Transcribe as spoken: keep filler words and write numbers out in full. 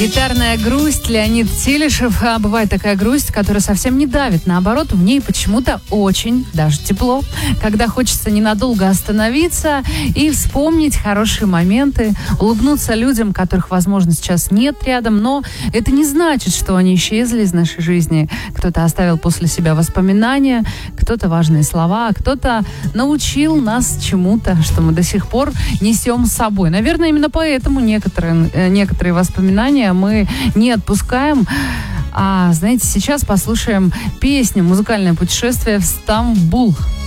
Гитарная грусть, Леонид Телешев. А бывает такая грусть, которая совсем не давит. Наоборот, в ней почему-то очень даже тепло. Когда хочется ненадолго остановиться и вспомнить хорошие моменты, улыбнуться людям, которых, возможно, сейчас нет рядом, но это не значит, что они исчезли из нашей жизни. Кто-то оставил после себя воспоминания, кто-то важные слова, а кто-то научил нас чему-то, что мы до сих пор несем с собой. Наверное, именно поэтому некоторые, некоторые воспоминания мы не отпускаем. А, знаете, сейчас послушаем песню «Музыкальное путешествие в Стамбул».